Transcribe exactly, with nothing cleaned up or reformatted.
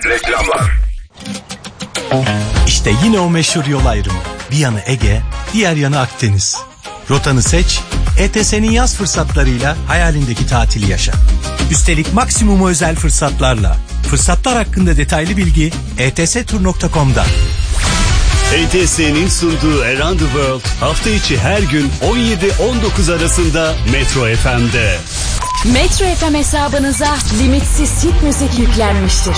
Reklamlar. İşte yine o meşhur yol ayrımı. Bir yanı Ege, diğer yanı Akdeniz. Rotanı seç, E T S'nin yaz fırsatlarıyla hayalindeki tatili yaşa. Üstelik maksimumu özel fırsatlarla. Fırsatlar hakkında detaylı bilgi e t s tur nokta com'da. E T S'nin sunduğu Around the World hafta içi her gün on yedi on dokuz arasında Metro F M'de. Metro F M hesabınıza limitsiz hit müzik yüklenmiştir.